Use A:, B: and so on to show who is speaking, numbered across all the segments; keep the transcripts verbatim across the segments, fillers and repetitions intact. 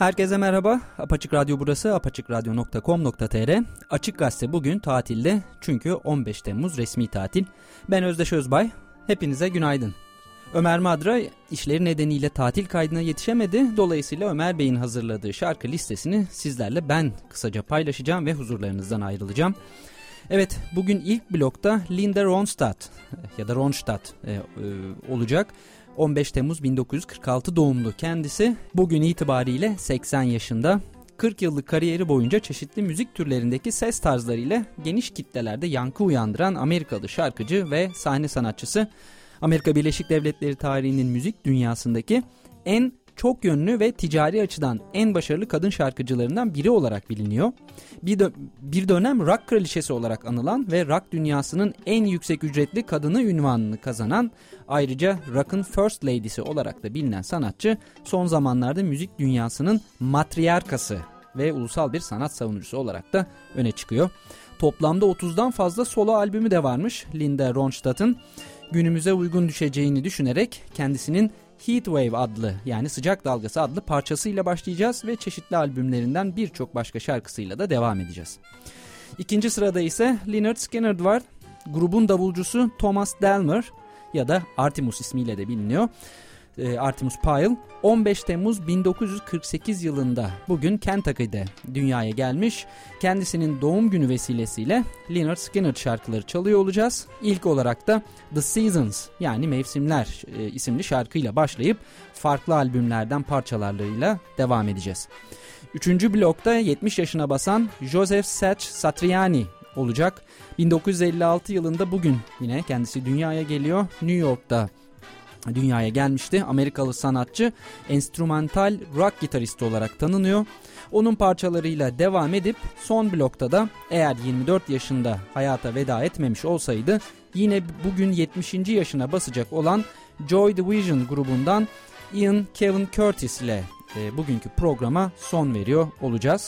A: Herkese merhaba. Apaçık Radyo burası, apaçık radyo nokta com nokta tr. Açık Gazete bugün tatilde çünkü on beş Temmuz resmi tatil. Ben Özdeş Özbay. Hepinize günaydın. Ömer Madra işleri nedeniyle tatil kaydına yetişemedi. Dolayısıyla Ömer Bey'in hazırladığı şarkı listesini sizlerle ben kısaca paylaşacağım ve huzurlarınızdan ayrılacağım. Evet, bugün ilk blokta Linda Ronstadt ya da Ronstadt e, e, olacak. on beş Temmuz bin dokuz yüz kırk altı doğumlu kendisi. Bugün itibariyle seksen yaşında. kırk yıllık kariyeri boyunca çeşitli müzik türlerindeki ses tarzlarıyla geniş kitlelerde yankı uyandıran Amerikalı şarkıcı ve sahne sanatçısı. Amerika Birleşik Devletleri tarihinin müzik dünyasındaki en çok yönlü ve ticari açıdan en başarılı kadın şarkıcılarından biri olarak biliniyor. Bir, dö- bir dönem rock kraliçesi olarak anılan ve rock dünyasının en yüksek ücretli kadını ünvanını kazanan, ayrıca rock'ın first lady'si olarak da bilinen sanatçı, son zamanlarda müzik dünyasının matriarkası ve ulusal bir sanat savunucusu olarak da öne çıkıyor. Toplamda otuzdan fazla solo albümü de varmış Linda Ronstadt'ın. Günümüze uygun düşeceğini düşünerek kendisinin Heatwave adlı, yani sıcak dalgası adlı parçasıyla başlayacağız ve çeşitli albümlerinden birçok başka şarkısıyla da devam edeceğiz. İkinci sırada ise Lynyrd Skynyrd var. Grubun davulcusu Thomas Delmer ya da Artemus ismiyle de biliniyor. Artemus Pyle on beş Temmuz bin dokuz yüz kırk sekiz yılında bugün Kentucky'de dünyaya gelmiş. Kendisinin doğum günü vesilesiyle Lynyrd Skynyrd şarkıları çalıyor olacağız. İlk olarak da The Seasons, yani Mevsimler e, isimli şarkıyla başlayıp farklı albümlerden parçalarıyla devam edeceğiz. Üçüncü blokta yetmiş yaşına basan Joseph Sach Satriani olacak. bin dokuz yüz elli altı yılında bugün yine kendisi dünyaya geliyor. New York'ta dünyaya gelmişti. Amerikalı sanatçı, enstrümantal rock gitaristi olarak tanınıyor. Onun parçalarıyla devam edip son blokta da eğer yirmi dört yaşında hayata veda etmemiş olsaydı yine bugün yetmişinci yaşına basacak olan Joy Division grubundan Ian Kevin Curtis ile e, bugünkü programa son veriyor olacağız.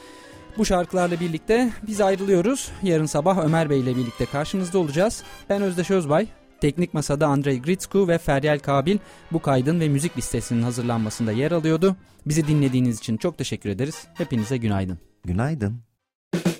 A: Bu şarkılarla birlikte biz ayrılıyoruz. Yarın sabah Ömer Bey ile birlikte karşınızda olacağız. Ben Özdeş Özbay. Teknik Masa'da Andrei Gritsku ve Feryal Kabil bu kaydın ve müzik listesinin hazırlanmasında yer alıyordu. Bizi dinlediğiniz için çok teşekkür ederiz. Hepinize günaydın.
B: Günaydın.